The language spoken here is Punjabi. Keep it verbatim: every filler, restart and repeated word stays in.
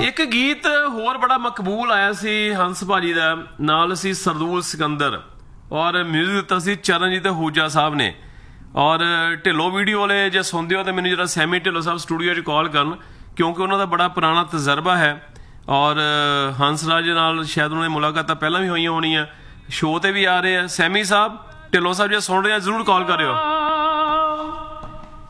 ਇੱਕ ਗੀਤ ਹੋਰ ਬੜਾ ਮਕਬੂਲ ਆਇਆ ਸੀ ਹੰਸ ਭਾਜੀ ਦਾ, ਨਾਲ ਸੀ ਸਰਦੂਲ ਸਿਕੰਦਰ ਔਰ ਮਿਊਜ਼ਿਕ ਦਿੱਤਾ ਸੀ ਚਰਨਜੀਤ ਹੂਜਾ ਸਾਹਿਬ ਨੇ। ਔਰ ਢਿੱਲੋਂ ਵੀਡੀਓ ਵਾਲੇ ਜੇ ਸੁਣਦੇ ਹੋ ਤਾਂ ਮੈਨੂੰ ਜਿਹੜਾ ਸੈਮੀ ਢਿੱਲੋਂ ਸਾਹਿਬ ਸਟੂਡੀਓ 'ਚ ਕਾਲ ਕਰਨ, ਕਿਉਂਕਿ ਉਹਨਾਂ ਦਾ ਬੜਾ ਪੁਰਾਣਾ ਤਜਰਬਾ ਹੈ। ਔਰ ਹੰਸ ਰਾਜ ਨਾਲ ਸ਼ਾਇਦ ਉਹਨਾਂ ਦੀ ਮੁਲਾਕਾਤਾਂ ਪਹਿਲਾਂ ਵੀ ਹੋਈਆਂ ਹੋਣੀਆਂ, ਸ਼ੋਅ 'ਤੇ ਵੀ ਆ ਰਹੇ ਆ। ਸੈਮੀ ਸਾਹਿਬ, ਢਿੱਲੋਂ ਸਾਹਿਬ ਜੇ ਸੁਣ ਰਹੇ ਆ ਜ਼ਰੂਰ ਕਾਲ ਕਰਿਓ।